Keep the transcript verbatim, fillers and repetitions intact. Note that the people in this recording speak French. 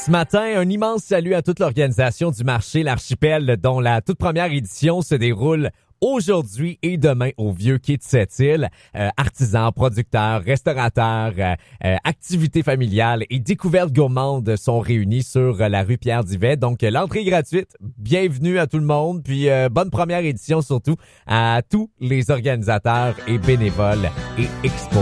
Ce matin, un immense salut à toute l'organisation du marché L'Archipel, dont la toute première édition se déroule aujourd'hui et demain au Vieux Quai de Sept-Îles. Euh, artisans, producteurs, restaurateurs, euh, euh, activités familiales et découvertes gourmandes sont réunis sur euh, la rue Pierre-Divet. Donc, euh, l'entrée est gratuite. Bienvenue à tout le monde. Puis, euh, bonne première édition surtout à tous les organisateurs et bénévoles et exposants.